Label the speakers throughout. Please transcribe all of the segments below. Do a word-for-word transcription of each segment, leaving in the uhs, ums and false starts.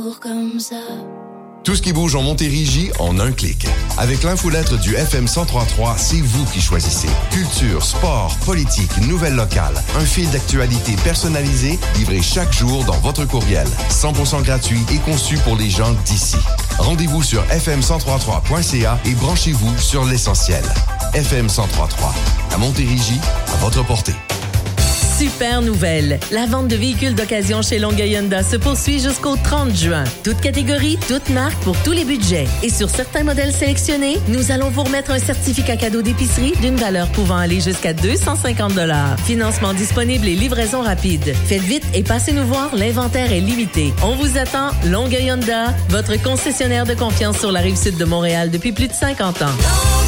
Speaker 1: Comme ça.
Speaker 2: Tout ce qui bouge en Montérégie en un clic. Avec l'infolettre du F M cent trois point trois, c'est vous qui choisissez. Culture, sport, politique, nouvelles locales. Un fil d'actualité personnalisé livré chaque jour dans votre courriel. cent pour cent gratuit et conçu pour les gens d'ici. Rendez-vous sur f m cent trois point trois point c a et branchez-vous sur l'essentiel. F M cent trois point trois. À Montérégie, à votre portée.
Speaker 3: Super nouvelle! La vente de véhicules d'occasion chez Longueuil Honda se poursuit jusqu'au trente juin. Toute catégorie, toute marque pour tous les budgets. Et sur certains modèles sélectionnés, nous allons vous remettre un certificat cadeau d'épicerie d'une valeur pouvant aller jusqu'à deux cent cinquante dollars. Financement disponible et livraison rapide. Faites vite et passez nous voir, l'inventaire est limité. On vous attend, Longueuil Honda, votre concessionnaire de confiance sur la Rive-Sud de Montréal depuis plus de cinquante ans.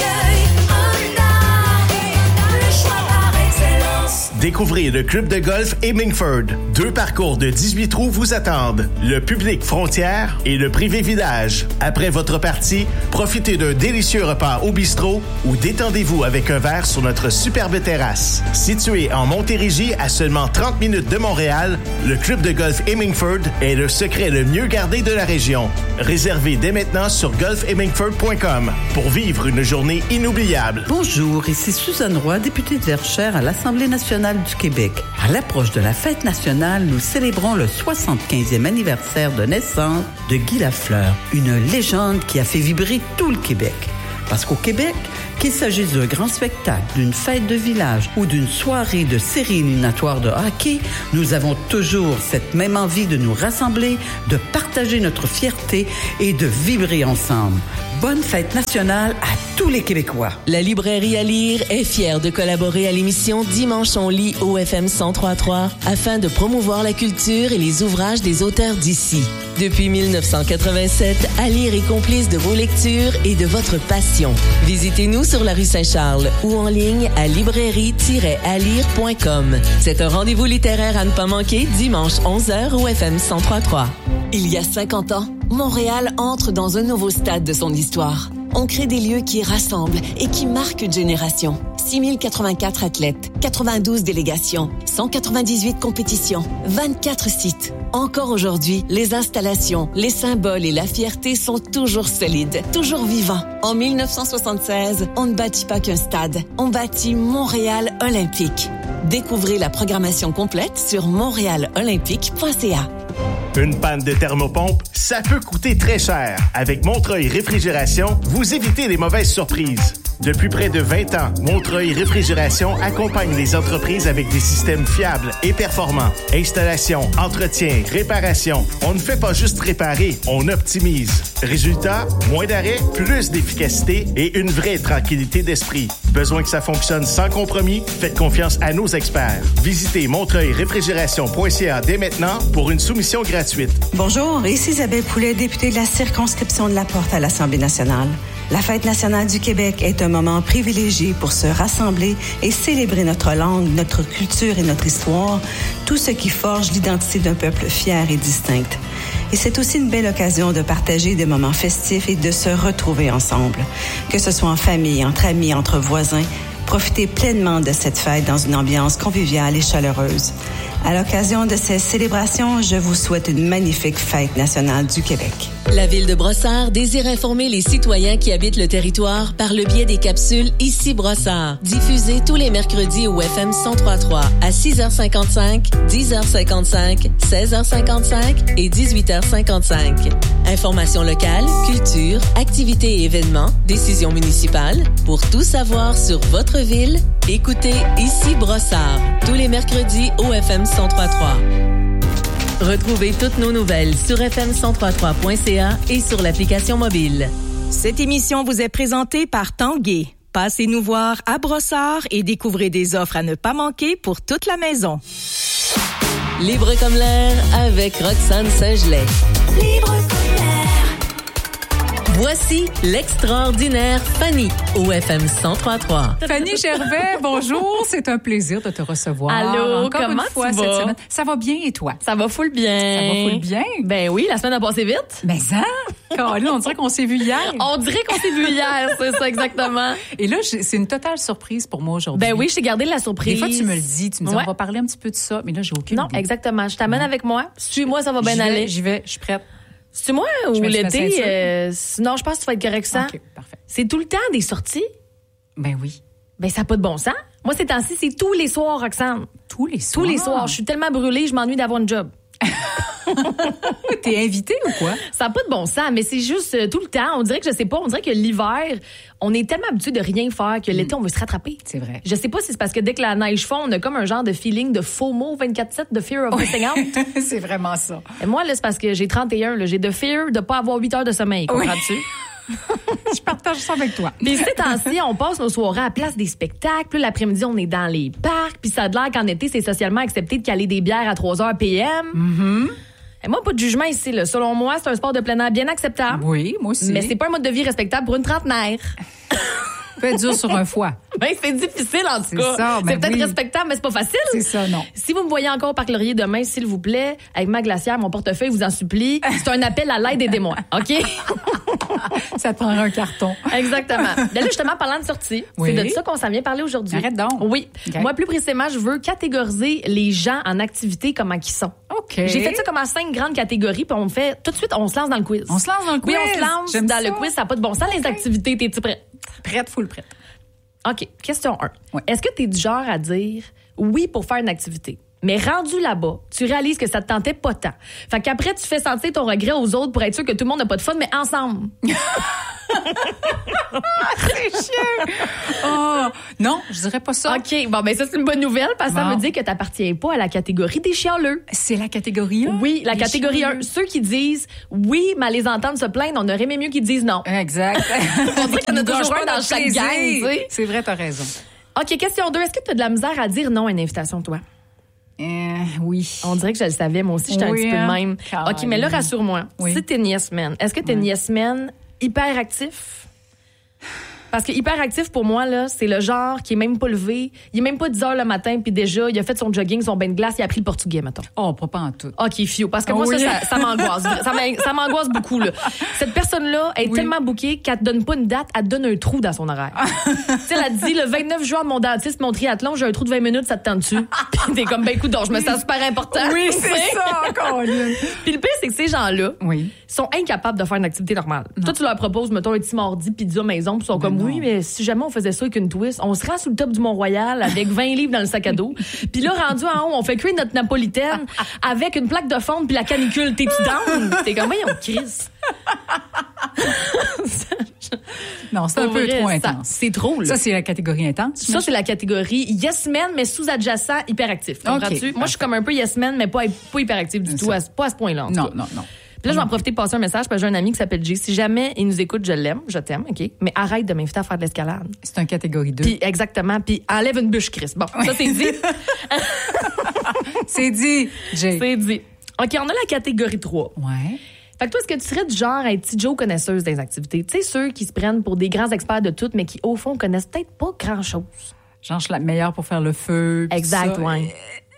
Speaker 4: Découvrez le club de golf Hemingford. Deux parcours de dix-huit trous vous attendent. Le public frontière et le privé village. Après votre partie, profitez d'un délicieux repas au bistrot ou détendez-vous avec un verre sur notre superbe terrasse. Situé en Montérégie à seulement trente minutes de Montréal, le club de golf Hemingford est le secret le mieux gardé de la région. Réservez dès maintenant sur golf hemingford point com pour vivre une journée inoubliable.
Speaker 5: Bonjour, ici Suzanne Roy, députée de Verchères à l'Assemblée nationale du Québec. À l'approche de la fête nationale, nous célébrons le soixante-quinzième anniversaire de naissance de Guy Lafleur, une légende qui a fait vibrer tout le Québec. Parce qu'au Québec, qu'il s'agisse d'un grand spectacle, d'une fête de village ou d'une soirée de série éliminatoire de hockey, nous avons toujours cette même envie de nous rassembler, de partager notre fierté et de vibrer ensemble. Bonne fête nationale à tous les Québécois.
Speaker 3: La librairie à lire est fière de collaborer à l'émission Dimanche on lit au F M cent trois point trois afin de promouvoir la culture et les ouvrages des auteurs d'ici. Depuis mille neuf cent quatre-vingt-sept, à lire est complice de vos lectures et de votre passion. Visitez-nous sur la rue Saint-Charles ou en ligne à librairie tiret à lire point com. C'est un rendez-vous littéraire à ne pas manquer dimanche onze heures au F M cent trois point trois.
Speaker 6: Il y a cinquante ans, Montréal entre dans un nouveau stade de son histoire. On crée des lieux qui rassemblent et qui marquent une génération. six mille quatre-vingt-quatre athlètes, quatre-vingt-douze délégations, cent quatre-vingt-dix-huit compétitions, vingt-quatre sites. Encore aujourd'hui, les installations, les symboles et la fierté sont toujours solides, toujours vivants. En mille neuf cent soixante-seize, on ne bâtit pas qu'un stade, on bâtit Montréal Olympique. Découvrez la programmation complète sur montréal olympique point c a.
Speaker 4: Une panne de thermopompe, ça peut coûter très cher. Avec Montreuil Réfrigération, vous évitez les mauvaises surprises. Depuis près de vingt ans, Montreuil Réfrigération accompagne les entreprises avec des systèmes fiables et performants. Installation, entretien, réparation. On ne fait pas juste réparer, on optimise. Résultat, moins d'arrêt, plus d'efficacité et une vraie tranquillité d'esprit. Besoin que ça fonctionne sans compromis? Faites confiance à nos experts. Visitez montreuil réfrigération point c a dès maintenant pour une soumission gratuite.
Speaker 7: Bonjour, ici Isabelle Poulet, députée de la circonscription de la Porte à l'Assemblée nationale. La Fête nationale du Québec est un moment privilégié pour se rassembler et célébrer notre langue, notre culture et notre histoire, tout ce qui forge l'identité d'un peuple fier et distinct. Et c'est aussi une belle occasion de partager des moments festifs et de se retrouver ensemble, que ce soit en famille, entre amis, entre voisins. Profitez pleinement de cette fête dans une ambiance conviviale et chaleureuse. À l'occasion de ces célébrations, je vous souhaite une magnifique Fête nationale du Québec.
Speaker 3: La Ville de Brossard désire informer les citoyens qui habitent le territoire par le biais des capsules Ici Brossard, diffusées tous les mercredis au F M cent trois point trois à six heures cinquante-cinq, dix heures cinquante-cinq, seize heures cinquante-cinq et dix-huit heures cinquante-cinq. Informations locales, culture, activités et événements, décisions municipales. Pour tout savoir sur votre ville, écoutez Ici Brossard, tous les mercredis au F M cent trois point trois. Retrouvez toutes nos nouvelles sur f m cent trois point trois point c a et sur l'application mobile.
Speaker 8: Cette émission vous est présentée par Tanguay. Passez nous voir à Brossard et découvrez des offres à ne pas manquer pour toute la maison.
Speaker 3: Libre comme l'air avec Roxane Saint-Gelais.
Speaker 1: Libre comme l'air.
Speaker 3: Voici l'extraordinaire Fanny au F M cent trois point trois.
Speaker 9: Fanny Gervais, bonjour. C'est un plaisir de te recevoir.
Speaker 10: Allô,
Speaker 9: encore
Speaker 10: comment
Speaker 9: une fois
Speaker 10: tu
Speaker 9: cette
Speaker 10: vas?
Speaker 9: semaine. Ça va bien et toi?
Speaker 10: Ça va full bien.
Speaker 9: Ça va full bien?
Speaker 10: Ben oui, la semaine a passé vite.
Speaker 9: Mais ça, Caroline, on dirait qu'on s'est vu hier.
Speaker 10: On dirait qu'on s'est vu hier, c'est ça exactement.
Speaker 9: Et là, c'est une totale surprise pour moi aujourd'hui.
Speaker 10: Ben oui, je t'ai gardé la surprise.
Speaker 9: Des fois, tu me le dis, tu me dis,
Speaker 10: ouais.
Speaker 9: on va parler un petit peu de ça, mais là, j'ai aucune
Speaker 10: Non,
Speaker 9: idée.
Speaker 10: exactement. Je t'amène ouais. avec moi. Suis-moi, ça va bien
Speaker 9: j'y
Speaker 10: aller.
Speaker 9: Vais, j'y vais, je suis prête.
Speaker 10: C'est moi ou
Speaker 9: Je mets du
Speaker 10: l'été?
Speaker 9: ceinture.
Speaker 10: Euh, non, je pense que tu vas être correct ça.
Speaker 9: OK, parfait.
Speaker 10: C'est tout le temps des sorties?
Speaker 9: Ben oui.
Speaker 10: Ben, ça n'a pas de bon sens. Moi, ces temps-ci, c'est tous les soirs, Roxane.
Speaker 9: Tous les soirs?
Speaker 10: Tous les soirs. Je suis tellement brûlée, je m'ennuie d'avoir un job.
Speaker 9: T'es invité ou quoi?
Speaker 10: Ça n'a pas de bon sens, mais c'est juste euh, tout le temps. On dirait que, je sais pas, on dirait que l'hiver, on est tellement habitué de rien faire que l'été, on veut se rattraper.
Speaker 9: C'est vrai.
Speaker 10: Je sais pas si c'est parce que dès que la neige fond, on a comme un genre de feeling de FOMO vingt-quatre sept, de fear of missing out.
Speaker 9: C'est vraiment ça.
Speaker 10: Et moi, là, c'est parce que j'ai trente et un, là, j'ai de fear de pas avoir huit heures de sommeil, comprends-tu?
Speaker 9: Je partage ça avec toi.
Speaker 10: Puis ces temps-ci, on passe nos soirées à la place des spectacles. Puis l'après-midi, on est dans les parcs. Puis ça a l'air qu'en été, c'est socialement accepté de caler des bières à trois heures P M.
Speaker 9: Mm-hmm.
Speaker 10: Et moi, pas de jugement ici. Là. Selon moi, c'est un sport de plein air bien acceptable.
Speaker 9: Oui, moi aussi.
Speaker 10: Mais c'est pas un mode de vie respectable pour une trentenaire.
Speaker 9: Ça peut être dur sur un foie.
Speaker 10: Ben, c'est difficile, en tout
Speaker 9: C'est
Speaker 10: cas.
Speaker 9: ça, ben
Speaker 10: c'est peut-être
Speaker 9: oui.
Speaker 10: respectable, mais c'est pas facile.
Speaker 9: C'est ça, non.
Speaker 10: Si vous me voyez encore au Parc Laurier demain, s'il vous plaît, avec ma glacière, mon portefeuille, vous en supplie, c'est un appel à l'aide, aidez-moi. OK?
Speaker 9: Ça te prendra un carton.
Speaker 10: Exactement. Là, justement, parlant de sortie,
Speaker 9: Oui.
Speaker 10: c'est de ça qu'on s'en vient parler aujourd'hui.
Speaker 9: Arrête donc.
Speaker 10: Oui.
Speaker 9: Okay.
Speaker 10: Moi, plus précisément, je veux catégoriser les gens en activité comment qu'ils sont.
Speaker 9: OK.
Speaker 10: J'ai fait ça comme en cinq grandes catégories, puis on fait tout de suite, on se lance dans le quiz.
Speaker 9: On se lance dans le quiz.
Speaker 10: Oui, on se lance
Speaker 9: J'aime
Speaker 10: dans
Speaker 9: ça.
Speaker 10: le quiz. Ça n'a pas de bon sens. Les activités, t'es-tu prête?
Speaker 9: Prête, full prête.
Speaker 10: OK. Question un.
Speaker 9: Ouais.
Speaker 10: Est-ce que tu es du genre à dire oui pour faire une activité? Mais rendu là-bas, tu réalises que ça te tentait pas tant. Fait qu'après, tu fais sentir ton regret aux autres pour être sûr que tout le monde n'a pas de fun, mais ensemble.
Speaker 9: C'est chiant. Oh, non, je dirais pas ça.
Speaker 10: OK. Bon, ben ça, c'est une bonne nouvelle parce que ça
Speaker 9: Bon.
Speaker 10: veut dire que tu n'appartiens pas à la catégorie des chialeux.
Speaker 9: C'est la catégorie un?
Speaker 10: Oui, la
Speaker 9: Les
Speaker 10: catégorie
Speaker 9: chialeux.
Speaker 10: un. Ceux qui disent oui, mais à les entendre se plaindre, on aurait aimé mieux qu'ils disent non.
Speaker 9: Exact.
Speaker 10: On dirait qu'il y en a
Speaker 9: Nous gâche
Speaker 10: toujours
Speaker 9: pas
Speaker 10: un dans
Speaker 9: notre
Speaker 10: chaque
Speaker 9: plaisir.
Speaker 10: gang, tu sais.
Speaker 9: C'est vrai, t'as raison.
Speaker 10: OK, question deux. Est-ce que tu as de la misère à dire non à une invitation, toi?
Speaker 9: Euh, oui.
Speaker 10: On dirait que je le savais. Moi aussi, j'étais
Speaker 9: Oui,
Speaker 10: un petit peu
Speaker 9: hein?
Speaker 10: de même.
Speaker 9: Caroline.
Speaker 10: OK, mais là, rassure-moi.
Speaker 9: Oui.
Speaker 10: Si t'es une yes man, est-ce que t'es une yes man hyper actif? Parce que hyper actif, pour moi, là, c'est le genre qui est même pas levé. Il est même pas dix heures le matin, puis déjà, il a fait son jogging, son bain de glace, il a appris le portugais, mettons.
Speaker 9: Oh, pas, pas en tout.
Speaker 10: OK, fio. Parce que moi,
Speaker 9: Oui.
Speaker 10: ça, ça, ça m'angoisse. Ça m'an- ça m'angoisse beaucoup, là. Cette personne-là est
Speaker 9: Oui.
Speaker 10: tellement bookée qu'elle te donne pas une date, elle te donne un trou dans son horaire. Tu sais, elle a dit, le vingt-neuf juin, mon dentiste, mon triathlon, j'ai un trou de vingt minutes, ça te tente-tu? Puis t'es comme, ben, écoute, donc, je me sens super important.
Speaker 9: Oui,
Speaker 10: Tu sais?
Speaker 9: c'est ça, encore.
Speaker 10: Puis le pire, c'est que ces gens-là
Speaker 9: Oui.
Speaker 10: sont incapables de faire une activité normale. Toi, tu leur proposes, mettons, un petit mardi pizza maison, puis ils sont
Speaker 9: Ben
Speaker 10: comme,
Speaker 9: non.
Speaker 10: oui, mais si jamais on faisait ça avec une twist, on se rend sous le top du Mont-Royal avec vingt livres dans le sac à dos. Puis là, rendu en haut, on fait cuire notre napolitaine avec une plaque de fonte puis la canicule. T'es-tu down? T'es comme, voyons, Chris.
Speaker 9: Non, c'est un
Speaker 10: Pour
Speaker 9: peu
Speaker 10: vrai,
Speaker 9: trop
Speaker 10: ça-
Speaker 9: intense.
Speaker 10: C'est trop, là.
Speaker 9: Ça, c'est la catégorie intense.
Speaker 10: Ça, c'est la catégorie yes man, mais sous-adjacent, hyperactif. Comprends-tu?
Speaker 9: OK,
Speaker 10: Moi, je suis comme un peu yes man, mais pas, pas hyperactif du
Speaker 9: C'est
Speaker 10: tout.
Speaker 9: ça.
Speaker 10: À, pas à ce point-là, en tout
Speaker 9: Non,
Speaker 10: cas.
Speaker 9: non, non.
Speaker 10: Puis là, je vais en profiter pour passer un message parce que j'ai un ami qui s'appelle Jay. Si jamais il nous écoute, je l'aime, je t'aime, OK? Mais arrête de m'inviter à faire de l'escalade.
Speaker 9: C'est un catégorie deux.
Speaker 10: Puis exactement, puis enlève une bûche, Chris. Bon, ça, c'est dit.
Speaker 9: C'est dit, Jay.
Speaker 10: C'est dit. OK, on a la catégorie trois.
Speaker 9: Ouais.
Speaker 10: Fait que toi, est-ce que tu serais du genre à être petit Joe connaisseuse des activités? Tu sais, ceux qui se prennent pour des grands experts de tout, mais qui, au fond, connaissent peut-être pas grand-chose.
Speaker 9: Genre, je suis la meilleure pour faire le feu. pis
Speaker 10: Exact,
Speaker 9: ça.
Speaker 10: ouais.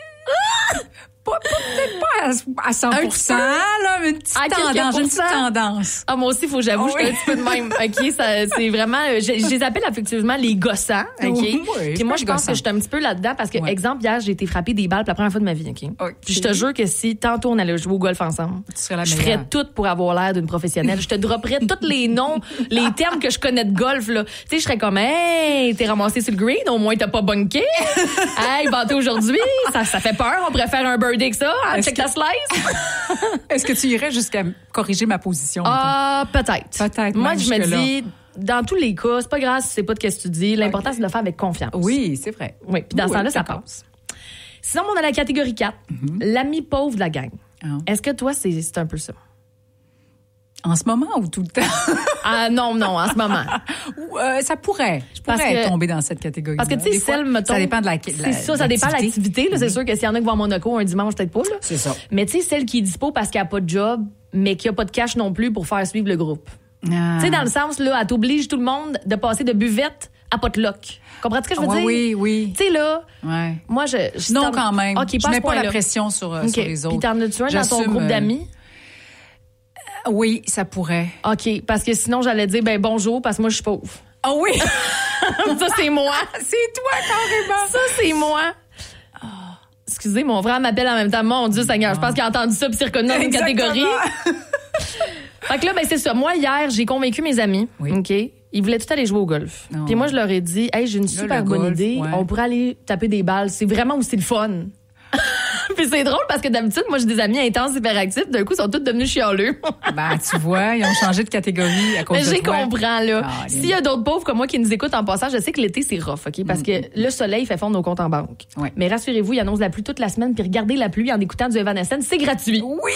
Speaker 9: Pas, pas- peut-être pas à, à cent pour cent,
Speaker 10: Un
Speaker 9: là, mais une petite
Speaker 10: À quelques
Speaker 9: tendance. J'ai une petite
Speaker 10: pourcents.
Speaker 9: tendance.
Speaker 10: Ah, moi aussi, faut que j'avoue,
Speaker 9: Oh,
Speaker 10: je suis
Speaker 9: oui.
Speaker 10: un petit peu de même. OK, ça, c'est vraiment, euh, je, je les appelle affectivement les gossants. OK?
Speaker 9: Oui, oui,
Speaker 10: Puis moi,
Speaker 9: c'est
Speaker 10: je pense
Speaker 9: gossant.
Speaker 10: que je suis un petit peu là-dedans parce que,
Speaker 9: Ouais.
Speaker 10: exemple, hier, j'ai été frappée des balles pour la première fois de ma vie. OK?
Speaker 9: OK.
Speaker 10: Puis je te jure que si tantôt on allait jouer au golf ensemble,
Speaker 9: Tu serais la
Speaker 10: je
Speaker 9: meilleure.
Speaker 10: ferais tout pour avoir l'air d'une professionnelle. Je te dropperais tous les noms, les termes que je connais de golf, là. Tu sais, je serais comme, hey, t'es ramassé sur le green, au moins t'as pas bunké. Hey, batté aujourd'hui, ça, ça fait peur, on préfère un birdie que ça. Hein,
Speaker 9: Est-ce
Speaker 10: check
Speaker 9: que-
Speaker 10: la slice.
Speaker 9: Est-ce que tu irais jusqu'à corriger ma position?
Speaker 10: Ah, peut-être.
Speaker 9: Peut-être,
Speaker 10: Moi,
Speaker 9: même
Speaker 10: je me
Speaker 9: jusque-là.
Speaker 10: dis, dans tous les cas, c'est pas grave si c'est pas de qu'est-ce que tu dis. L'important, c'est de le faire avec confiance.
Speaker 9: mettons? Oui, c'est vrai.
Speaker 10: Oui, puis dans ce
Speaker 9: Oui,
Speaker 10: temps-là, ça
Speaker 9: d'accord.
Speaker 10: passe. Sinon, on a la catégorie quatre, l'ami pauvre de la gang.
Speaker 9: Ah.
Speaker 10: Est-ce que toi, c'est c'est un peu ça?
Speaker 9: En ce moment ou tout le temps?
Speaker 10: Ah non, non, en ce moment.
Speaker 9: Ou, euh, ça pourrait. Je
Speaker 10: Parce
Speaker 9: pourrais
Speaker 10: que-
Speaker 9: tomber dans cette catégorie.
Speaker 10: Parce que, tu sais, celle, mettons...
Speaker 9: Ça dépend de la. de la-
Speaker 10: C'est ça, ça dépend de l'activité. là. C'est
Speaker 9: Mhm.
Speaker 10: sûr que s'il y en a qui vont à Monaco un dimanche, peut-être pas. Là.
Speaker 9: C'est ça.
Speaker 10: Mais tu sais, celle qui est dispo parce qu'elle a pas de job, mais qui a pas de cash non plus pour faire suivre le groupe.
Speaker 9: Ah.
Speaker 10: Tu sais, dans le sens, là, elle t'oblige tout le monde de passer de buvette à potluck. Comprends-tu ce que je veux
Speaker 9: Ouais,
Speaker 10: dire?
Speaker 9: oui, oui.
Speaker 10: Tu sais, là,
Speaker 9: Ouais.
Speaker 10: moi, je... je
Speaker 9: Non,
Speaker 10: t'en-
Speaker 9: quand même.
Speaker 10: OK,
Speaker 9: je
Speaker 10: pas à
Speaker 9: mets
Speaker 10: ce
Speaker 9: pas la
Speaker 10: point-là.
Speaker 9: pression sur, euh,
Speaker 10: OK.
Speaker 9: sur les autres.
Speaker 10: Puis t'en as-tu un dans ton
Speaker 9: J'assume,
Speaker 10: groupe
Speaker 9: euh,
Speaker 10: d'amis?
Speaker 9: Oui, ça pourrait.
Speaker 10: OK, parce que sinon, j'allais dire, ben bonjour, parce que moi, je suis pauvre.
Speaker 9: Ah oui!
Speaker 10: Ça, c'est moi.
Speaker 9: C'est toi, carrément!
Speaker 10: Ça, c'est moi. Excusez, mon frère m'appelle en même temps. Mon Dieu, Seigneur, je pense qu'il a entendu ça puis s'est reconnu dans une
Speaker 9: Exactement.
Speaker 10: catégorie. Fait que là, ben, c'est ça. Moi, hier, j'ai convaincu mes amis.
Speaker 9: Oui.
Speaker 10: OK? Ils voulaient tout aller jouer au golf.
Speaker 9: Non.
Speaker 10: Puis moi, je leur ai dit, hey, j'ai une
Speaker 9: Là,
Speaker 10: super
Speaker 9: le
Speaker 10: bonne
Speaker 9: golf,
Speaker 10: idée.
Speaker 9: ouais.
Speaker 10: On pourrait aller taper des balles. C'est vraiment aussi le fun. Puis c'est drôle parce que d'habitude, moi, j'ai des amis intenses, hyperactifs. D'un coup, ils sont tous devenus chialeux.
Speaker 9: Ben, tu vois, ils ont changé de catégorie à cause
Speaker 10: Mais
Speaker 9: de
Speaker 10: j'ai
Speaker 9: toi.
Speaker 10: comprends, là.
Speaker 9: Ah,
Speaker 10: S'il y a d'autres pauvres comme moi qui nous écoutent en passant, je sais que l'été, c'est rough, OK? Parce que le soleil fait fondre nos comptes en banque.
Speaker 9: Ouais.
Speaker 10: Mais rassurez-vous, il annonce la pluie toute la semaine. Puis regardez la pluie en écoutant du Evanescence, c'est gratuit.
Speaker 9: Oui!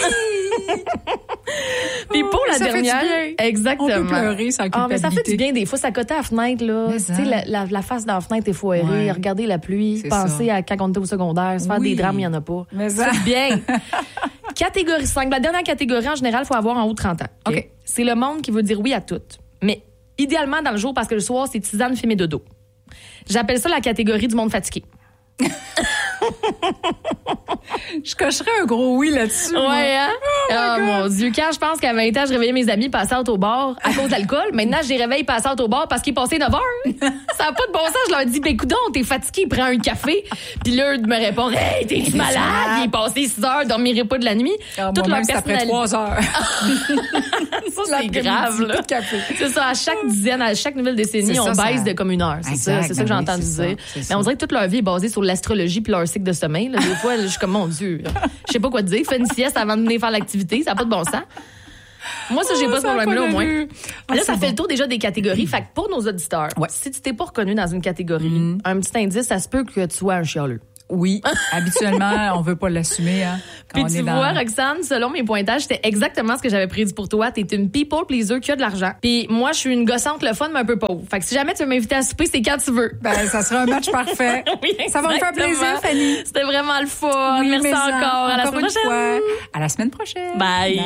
Speaker 10: Puis pour
Speaker 9: Oh,
Speaker 10: la
Speaker 9: ça fait du
Speaker 10: dernière,
Speaker 9: bien.
Speaker 10: exactement.
Speaker 9: On peut pleurer sans
Speaker 10: Ah, mais ça fait
Speaker 9: culpabilité.
Speaker 10: du bien des fois, ça côté à la fenêtre là.
Speaker 9: Mais
Speaker 10: Tu
Speaker 9: ça.
Speaker 10: sais la, la, la face dans la fenêtre est foirée,
Speaker 9: Ouais.
Speaker 10: regarder la pluie,
Speaker 9: C'est
Speaker 10: penser
Speaker 9: ça.
Speaker 10: à quand on était au secondaire, se faire
Speaker 9: Oui.
Speaker 10: des drames, il y en a pas.
Speaker 9: Mais ça.
Speaker 10: C'est bien. Catégorie cinq, la dernière catégorie en général, il faut avoir en haut de trente ans. OK.
Speaker 9: OK.
Speaker 10: C'est le monde qui veut dire oui à tout. Mais idéalement dans le jour parce que le soir c'est tisane, film et dodo. J'appelle ça la catégorie du monde fatigué.
Speaker 9: Je cocherais un gros oui là-dessus. moi.
Speaker 10: Ouais, hein?
Speaker 9: Oh,
Speaker 10: Oh,
Speaker 9: my
Speaker 10: mon
Speaker 9: God.
Speaker 10: Dieu. Quand je pense qu'à vingt ans, je réveillais mes amis passer out au bar à cause de l'alcool, maintenant, je les réveille passer out au bar parce qu'il est passé neuf heures. Ça n'a pas de bon sens. Je leur dis, ben, coudonc, t'es fatigué, prends un café. Puis là, ils me répondent, hey, t'es-tu malade? Il est passé six heures, dormirai pas de la nuit.
Speaker 9: Ah,
Speaker 10: Toute leur
Speaker 9: moi-même, c'est après
Speaker 10: personnalité.
Speaker 9: trois heures.
Speaker 10: Ça, c'est grave, là.
Speaker 9: Plus de café.
Speaker 10: C'est ça, à chaque dizaine, à chaque nouvelle décennie,
Speaker 9: C'est
Speaker 10: on
Speaker 9: ça,
Speaker 10: baisse
Speaker 9: ça-
Speaker 10: de comme une heure. C'est
Speaker 9: Exact,
Speaker 10: ça, c'est ça que j'ai
Speaker 9: ben oui,
Speaker 10: entendu
Speaker 9: c'est
Speaker 10: dire.
Speaker 9: ça, c'est
Speaker 10: Mais
Speaker 9: ça.
Speaker 10: on dirait que toute leur vie est basée sur l'astrologie puis leur cycle de sommeil. Là. Des fois, je suis comme, mon Dieu, je sais pas quoi te dire. Fais une sieste avant de venir faire l'activité. Ça n'a pas de bon sens. Moi, ça, j'ai
Speaker 9: Oh,
Speaker 10: pas ce
Speaker 9: ça a
Speaker 10: problème-là,
Speaker 9: pas
Speaker 10: au moins.
Speaker 9: d'allure. Ah,
Speaker 10: Là, ça
Speaker 9: c'est
Speaker 10: fait
Speaker 9: bon.
Speaker 10: le tour déjà des catégories. Fait que pour nos auditeurs,
Speaker 9: Ouais.
Speaker 10: si tu t'es pas reconnu dans une catégorie,
Speaker 9: Mm.
Speaker 10: un petit indice, ça se peut que tu sois un chialeux.
Speaker 9: Oui, habituellement, on veut pas l'assumer. Hein, quand
Speaker 10: Puis
Speaker 9: on
Speaker 10: tu
Speaker 9: est dans...
Speaker 10: vois, Roxane, selon mes pointages, c'était exactement ce que j'avais prédit pour toi. T'es une people pleaser qui a de l'argent. Puis moi, je suis une gossante le fun, mais un peu pauvre. Fait que si jamais tu veux m'inviter à souper, c'est quand tu veux.
Speaker 9: Ben, ça sera un match parfait.
Speaker 10: Oui,
Speaker 9: Ça va me faire
Speaker 10: exactement.
Speaker 9: plaisir, Fanny.
Speaker 10: C'était vraiment le fun.
Speaker 9: Oui,
Speaker 10: Merci
Speaker 9: mais
Speaker 10: encore.
Speaker 9: en-
Speaker 10: À la
Speaker 9: encore
Speaker 10: semaine
Speaker 9: une
Speaker 10: prochaine.
Speaker 9: fois. À la semaine prochaine.
Speaker 10: Bye.